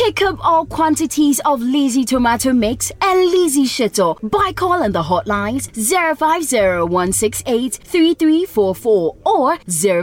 Pick up all quantities of Lizzie tomato mix and Lizzie Shito by calling the hotlines 050-168-3344 or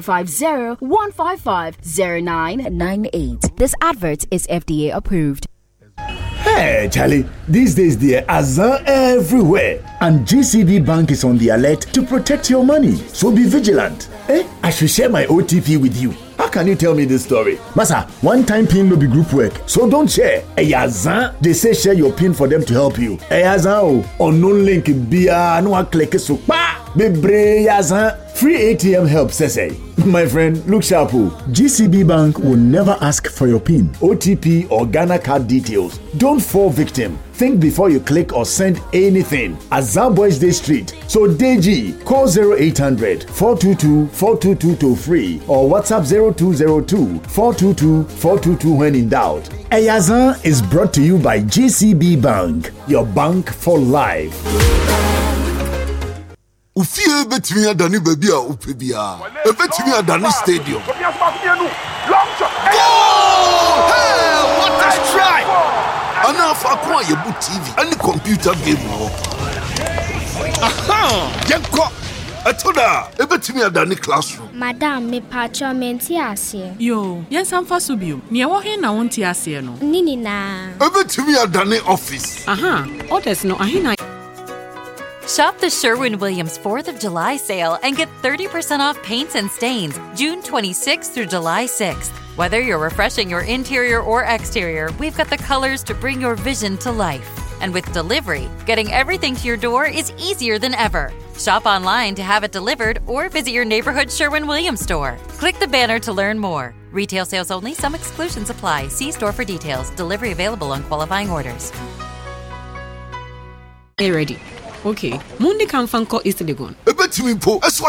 050-155-0998. This advert is FDA approved. Hey, Charlie, these days there are Azan everywhere, and GCB Bank is on the alert to protect your money. So be vigilant. I should share my OTP with you. How can you tell me this story? Masa, one-time PIN no be group work, so don't share. Azan, they say share your PIN for them to help you. Azan, unknown link biya no click so pa. Bebre Azan, free ATM help say. My friend, look sharp. GCB Bank will never ask for your PIN, OTP, or Ghana card details. Don't fall victim. Think before you click or send anything. Azan Boys Day Street. So DG, call 0800-422-422 toll free or WhatsApp 0202-422-422 when in doubt. Azan is brought to you by GCB Bank, your bank for life. Ufie betimi adani baby a upebia. Betimi adani stadium. Hey, what a strike! Ana fa kwa yebu TV, any computer game mo. Aha, yenko. Atoda, betimi adani classroom. Madam, me pacho menti ase. Yo, yen samfa subio. Ni wo he na wonti ase no. Nini na. Betimi adani office. Aha, others no ahina. Shop the Sherwin-Williams 4th of July sale and get 30% off paints and stains June 26th through July 6th. Whether you're refreshing your interior or exterior, we've got the colors to bring your vision to life. And with delivery, getting everything to your door is easier than ever. Shop online to have it delivered or visit your neighborhood Sherwin-Williams store. Click the banner to learn more. Retail sales only. Some exclusions apply. See store for details. Delivery available on qualifying orders. Hey, ready. Okay. Mundi kan fanko East Legon. Betimi po.